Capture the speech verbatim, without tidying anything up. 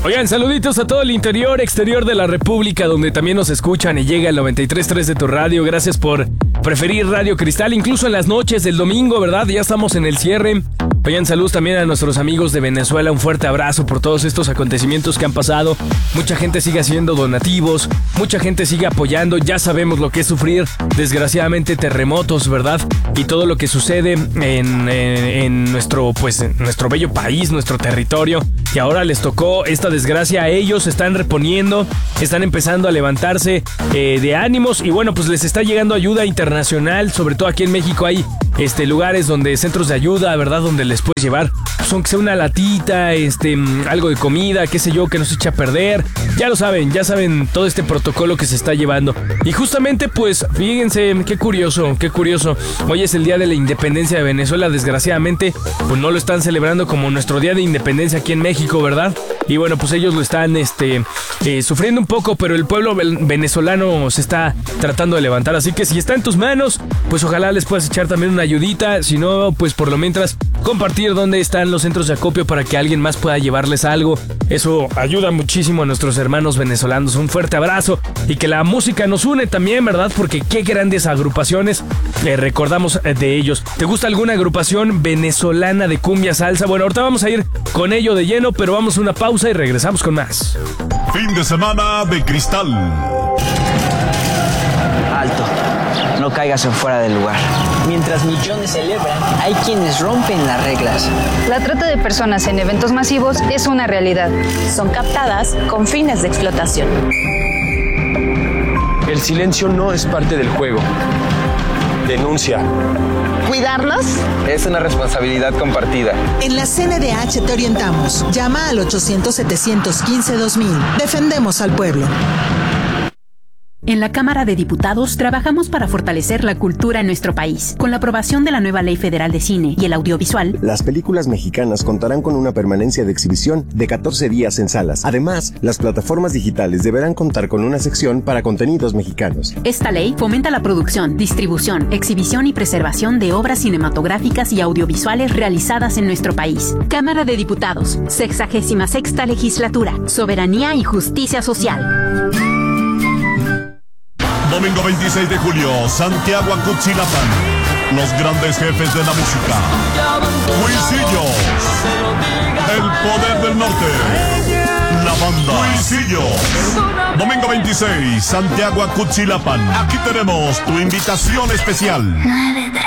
Oigan, saluditos a todo el interior, exterior de la República, donde también nos escuchan y llega el noventa y tres punto tres de tu radio. Gracias por preferir Radio Cristal, incluso en las noches del domingo, ¿verdad? Ya estamos en el cierre. Oigan, saludos también a nuestros amigos de Venezuela. Un fuerte abrazo por todos estos acontecimientos que han pasado. Mucha gente sigue haciendo donativos, mucha gente sigue apoyando. Ya sabemos lo que es sufrir, desgraciadamente, terremotos, ¿verdad? Y todo lo que sucede en, en, en nuestro, pues, en nuestro bello país, nuestro territorio. Y ahora les tocó esta desgracia a ellos. Se están reponiendo, están empezando a levantarse eh, de ánimos. Y bueno, pues les está llegando ayuda internacional. Sobre todo aquí en México hay este, lugares donde, centros de ayuda, ¿verdad? Donde les puedes llevar, pues, aunque sea una latita, este, algo de comida, qué sé yo, que no se eche a perder. Ya lo saben, ya saben todo este protocolo que se está llevando. Y justamente, pues, fíjense, qué curioso, qué curioso. Hoy es el día de la independencia de Venezuela. Desgraciadamente, pues no lo están celebrando como nuestro día de independencia aquí en México, ¿verdad? Y bueno, pues ellos lo están este, eh, sufriendo un poco, pero el pueblo venezolano se está tratando de levantar. Así que si está en tus manos, pues ojalá les puedas echar también una ayudita. Si no, pues por lo mientras compartir dónde están los centros de acopio para que alguien más pueda llevarles algo. Eso ayuda muchísimo a nuestros hermanos venezolanos. Un fuerte abrazo y que la música nos une también, ¿verdad? Porque qué grandes agrupaciones eh, recordamos de ellos. ¿Te gusta alguna agrupación venezolana de cumbia salsa? Bueno, ahorita vamos a ir con ello de lleno, pero vamos a una pausa y regresamos con más. Fin de semana de Cristal. Alto, no caigas en fuera del lugar. Mientras millones celebran, hay quienes rompen las reglas. La trata de personas en eventos masivos es una realidad. Son captadas con fines de explotación. El silencio no es parte del juego. Denuncia. ¿Cuidarlos? Es una responsabilidad compartida. En la C N D H te orientamos. Llama al ochocientos, setecientos quince, dos mil. Defendemos al pueblo. En la Cámara de Diputados trabajamos para fortalecer la cultura en nuestro país. Con la aprobación de la nueva Ley Federal de Cine y el Audiovisual, las películas mexicanas contarán con una permanencia de exhibición de catorce días en salas. Además, las plataformas digitales deberán contar con una sección para contenidos mexicanos. Esta ley fomenta la producción, distribución, exhibición y preservación de obras cinematográficas y audiovisuales realizadas en nuestro país. Cámara de Diputados, sexagésima sexta legislatura, soberanía y justicia social. Domingo veintiséis de julio, Santiago Acuchilapan. Los grandes jefes de la música. Huisillos. El poder del norte. La banda Huisillos. Domingo veintiséis, Santiago Acuchilapan. Aquí tenemos tu invitación especial.